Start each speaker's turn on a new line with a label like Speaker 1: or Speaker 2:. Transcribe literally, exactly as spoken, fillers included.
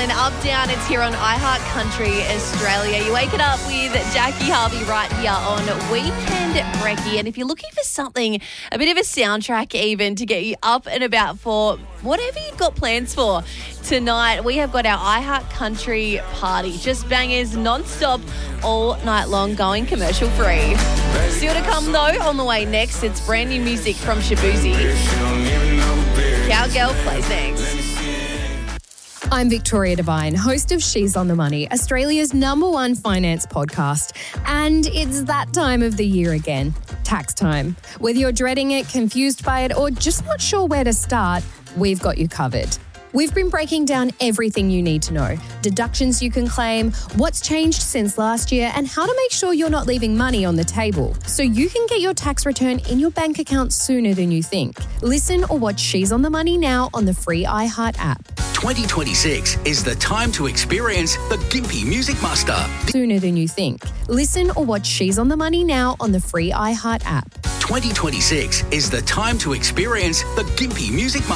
Speaker 1: seven. Up, down, it's here on iHeart Country Australia. You wake it up with Jackie Harvey right here on Weekend Brekkie. And if you're looking for something, a bit of a soundtrack even, to get you up and about for whatever you've got plans for tonight, we have got our iHeart Country party. Just bangers non-stop all night long, going commercial free. Still to come though, on the way next, it's brand new music from Shaboozey. Cowgirl plays next.
Speaker 2: I'm Victoria Devine, host of She's on the Money, Australia's number one finance podcast. And it's that time of the year again, tax time. Whether you're dreading it, confused by it, or just not sure where to start, we've got you covered. We've been breaking down everything you need to know, deductions you can claim, what's changed since last year, and how to make sure you're not leaving money on the table so you can get your tax return in your bank account sooner than you think. Listen or watch She's on the Money now on the free iHeart app.
Speaker 3: twenty twenty-six is the time to experience the Gympie Music Muster.
Speaker 2: Sooner than you think. Listen or watch She's on the Money now on the free iHeart app.
Speaker 3: twenty twenty-six is the time to experience the Gympie Music Muster.